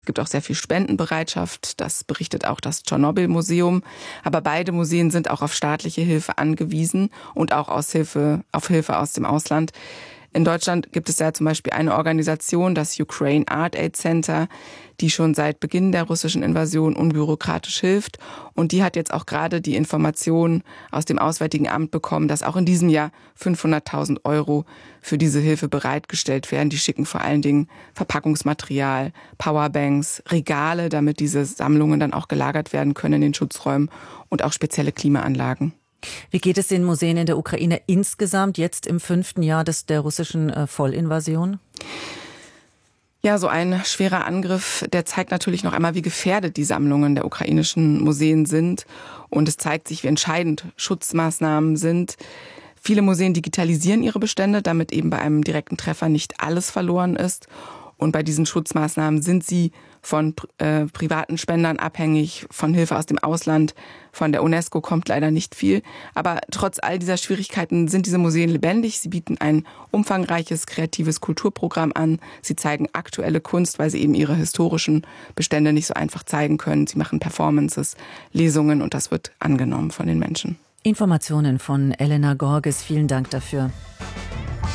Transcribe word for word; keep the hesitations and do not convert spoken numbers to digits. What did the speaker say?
Es gibt auch sehr viel Spendenbereitschaft, das berichtet auch das Tschernobyl-Museum. Aber beide Museen sind auch auf staatliche Hilfe angewiesen und auch aus Hilfe, auf Hilfe aus dem Ausland. In Deutschland gibt es ja zum Beispiel eine Organisation, das Ukraine Art Aid Center, die schon seit Beginn der russischen Invasion unbürokratisch hilft. Und die hat jetzt auch gerade die Information aus dem Auswärtigen Amt bekommen, dass auch in diesem Jahr fünfhunderttausend Euro für diese Hilfe bereitgestellt werden. Die schicken vor allen Dingen Verpackungsmaterial, Powerbanks, Regale, damit diese Sammlungen dann auch gelagert werden können in den Schutzräumen und auch spezielle Klimaanlagen. Wie geht es den Museen in der Ukraine insgesamt jetzt im fünften Jahr des, der russischen äh, Vollinvasion? Ja, so ein schwerer Angriff, der zeigt natürlich noch einmal, wie gefährdet die Sammlungen der ukrainischen Museen sind. Und es zeigt sich, wie entscheidend Schutzmaßnahmen sind. Viele Museen digitalisieren ihre Bestände, damit eben bei einem direkten Treffer nicht alles verloren ist. Und bei diesen Schutzmaßnahmen sind sie von äh, privaten Spendern abhängig, von Hilfe aus dem Ausland. Von der UNESCO kommt leider nicht viel. Aber trotz all dieser Schwierigkeiten sind diese Museen lebendig. Sie bieten ein umfangreiches, kreatives Kulturprogramm an. Sie zeigen aktuelle Kunst, weil sie eben ihre historischen Bestände nicht so einfach zeigen können. Sie machen Performances, Lesungen und das wird angenommen von den Menschen. Informationen von Elena Gorges. Vielen Dank dafür.